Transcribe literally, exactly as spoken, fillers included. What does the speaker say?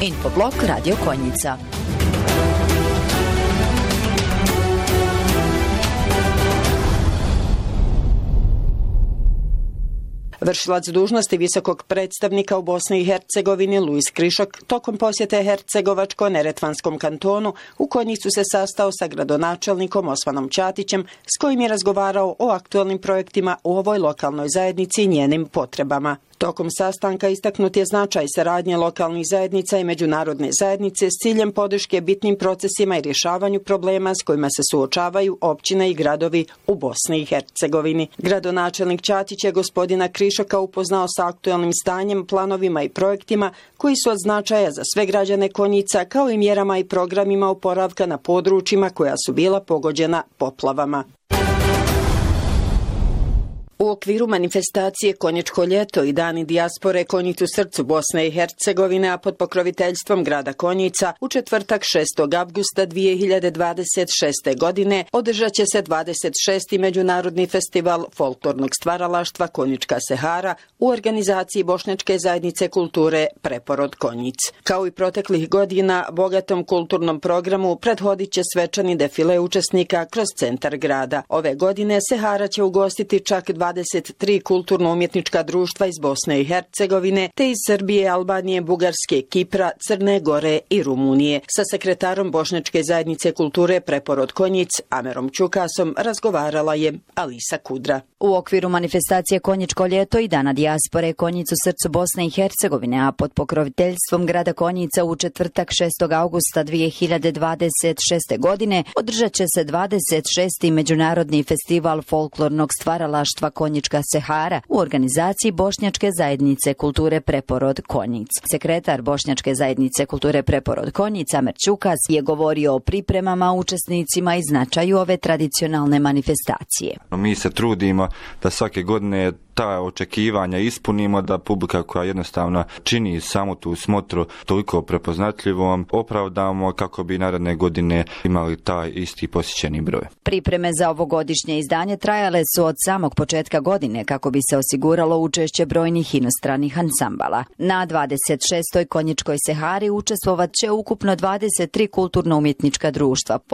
Infoblog Radio Konjica. Vršilac dužnosti visokog predstavnika u Bosni i Hercegovini Luis Krišok tokom posjete Hercegovačko-Neretvanskom kantonu u Konjicu se sastao sa gradonačelnikom Osmanom Ćatićem s kojim je razgovarao o aktualnim projektima u ovoj lokalnoj zajednici i njenim potrebama. Tokom sastanka istaknut je značaj saradnje lokalnih zajednica i međunarodne zajednice s ciljem podrške bitnim procesima i rješavanju problema s kojima se suočavaju općine i gradovi u Bosni i Hercegovini. Gradonačelnik Ćatić je gospodina Krišoka upoznao sa aktualnim stanjem, planovima i projektima koji su od značaja za sve građane Konjica, kao i mjerama i programima oporavka na područjima koja su bila pogođena poplavama. U okviru manifestacije Konjičko ljeto i Dani dijaspore Konjic u srcu Bosne i Hercegovine, a pod pokroviteljstvom grada Konjica, u četvrtak šestog avgusta dvije hiljade dvadeset šeste. godine održat će se dvadeset šesti. Međunarodni festival folklornog stvaralaštva Konjička Sehara u organizaciji Bošnjačke zajednice kulture Preporod Konjic. Kao i proteklih godina, bogatom kulturnom programu prethodit će svečani defile učesnika kroz centar grada. Ove godine Sehara će ugostiti čak dvadeset tri kulturno-umjetnička društva iz Bosne i Hercegovine, te iz Srbije, Albanije, Bugarske, Kipra, Crne Gore i Rumunije. Sa sekretarom Bošnjačke zajednice kulture Preporod Konjic, Amerom Ćukasom, razgovarala je Alisa Kudra. U okviru manifestacije Konjičko ljeto i Dana dijaspore Konjic u srcu Bosne i Hercegovine, a pod pokroviteljstvom grada Konjica u četvrtak šestog avgusta dvije hiljade dvadeset šeste. godine održat će se dvadeset šesti. Međunarodni festival folklornog stvaralaštva Konjička Sehara u organizaciji Bošnjačke zajednice kulture Preporod Konjic. Sekretar Bošnjačke zajednice kulture Preporod Konjic, Amer Ćukas, je govorio o pripremama, učesnicima i značaju ove tradicionalne manifestacije. Mi se trudimo da svake godine ta očekivanja ispunimo, da publika koja jednostavno čini samu tu smotru toliko prepoznatljivom opravdamo kako bi naredne godine imali taj isti posjećeni broj. Pripreme za ovogodišnje izdanje trajale su od samog početka godine kako bi se osiguralo učešće brojnih inostranih ansambala. Na dvadeset šestoj. Konjičkoj Sehari učestvovat će ukupno dvadeset tri kulturno-umjetnička društva.